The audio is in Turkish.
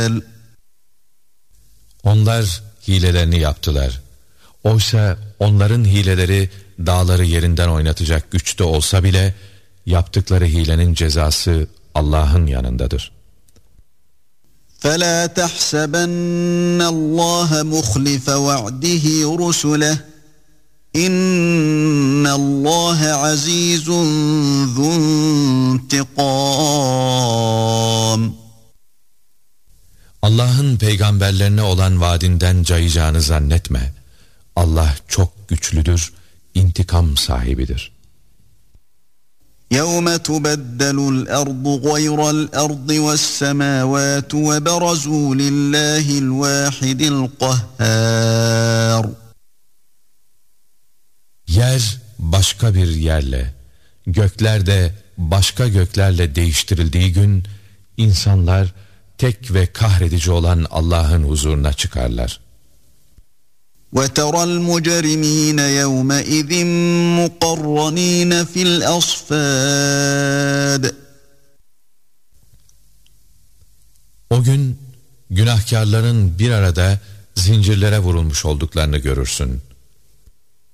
Onlar hilelerini yaptılar. Oysa onların hileleri dağları yerinden oynatacak güçte olsa bile yaptıkları hilenin cezası Allah'ın yanındadır. فَلَا تَحْسَبَنَّ اللّٰهَ مُخْلِفَ وَعْدِهِ رُسُلَهُ اِنَّ اللّٰهَ عَز۪يزٌ ذُو انْتِقَامٍ. Allah'ın peygamberlerine olan vaadinden cayacağını zannetme. Allah çok güçlüdür, intikam sahibidir. يَوْمَ تُبَدَّلُ الْأَرْضُ غَيْرَ الْأَرْضِ وَالسَّمَاوَاتُ وَبَرَزُوا لِلّٰهِ الْوَاحِدِ الْقَهَّارِ. Yer başka bir yerle, gökler de başka göklerle değiştirildiği gün insanlar tek ve kahredici olan Allah'ın huzuruna çıkarlar. وَتَرَى الْمُجْرِم۪ينَ يَوْمَئِذٍ مُقَرَّن۪ينَ فِي الْأَصْفَادِ. O gün günahkarların bir arada zincirlere vurulmuş olduklarını görürsün.